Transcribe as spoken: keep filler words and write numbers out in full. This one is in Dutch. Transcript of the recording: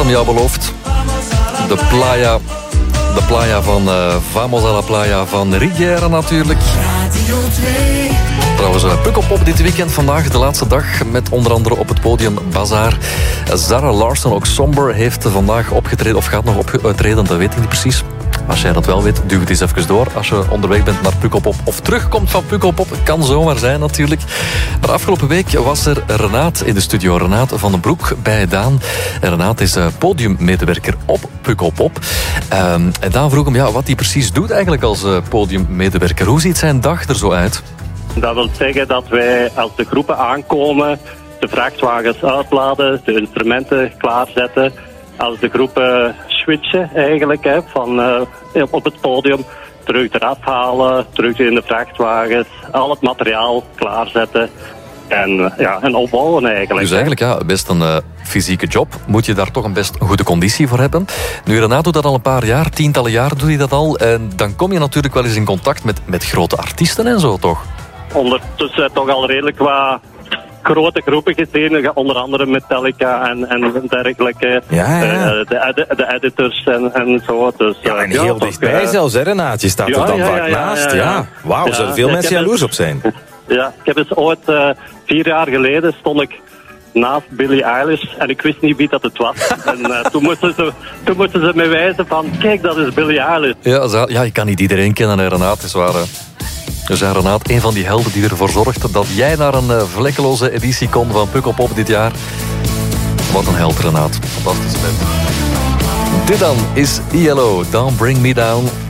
hem jou beloofd. De playa, de playa van uh, Vamos a la Playa van Riviera natuurlijk. Radio twee. Trouwens, uh, Pukkelpop dit weekend vandaag, de laatste dag, met onder andere op het podium Bazaar. Zara Larsson, ook Somber, heeft vandaag opgetreden, of gaat nog optreden, dat weet ik niet precies. Als jij dat wel weet, duw het eens even door. Als je onderweg bent naar Pukkelpop of terugkomt van Pukkelpop, kan zomaar zijn natuurlijk. Maar afgelopen week was er Renaat in de studio. Renaat van den Broek bij Daan. En Renaat is uh, podiummedewerker op Pukkelpop. Um, en Daan vroeg hem ja, wat hij precies doet eigenlijk als uh, podiummedewerker. Hoe ziet zijn dag er zo uit? Dat wil zeggen dat wij als de groepen aankomen, de vrachtwagens uitladen, de instrumenten klaarzetten. Als de groepen switchen eigenlijk, hè, van uh, op het podium, terug eraf halen, terug in de vrachtwagens, al het materiaal klaarzetten en, uh, ja, en opbouwen eigenlijk. Dus eigenlijk ja, best een uh, fysieke job. Moet je daar toch een best goede conditie voor hebben. Nu, Renaat doet dat al een paar jaar, tientallen jaar doet hij dat al. En dan kom je natuurlijk wel eens in contact met, met grote artiesten en zo, toch? Ondertussen toch al redelijk wat grote groepen gezien, onder andere Metallica en, en dergelijke. Ja, ja. Uh, de, de, de editors en, en zo. Dus, ja, en uh, heel ja, dichtbij toch, uh, zelfs, hè, Renaat? Je staat ja, er dan ja, vaak ja, ja, naast. ja, Ja, ja. Wauw, ja, zullen veel ja, mensen jaloers op zijn. Ja, ik heb dus ooit, uh, vier jaar geleden, stond ik naast Billie Eilish en ik wist niet wie dat het was. en uh, toen, moesten ze, toen moesten ze me wijzen van, kijk, dat is Billie Eilish. Ja, zo, ja, je kan niet iedereen kennen, hè, Renaat, is waar. Hè. Dus ja, Renaat, een van die helden die ervoor zorgde dat jij naar een uh, vlekkeloze editie kon van Pukkelpop dit jaar. Wat een held, Renaat. Fantastisch bent. Dit dan is I L O, Don't Bring Me Down.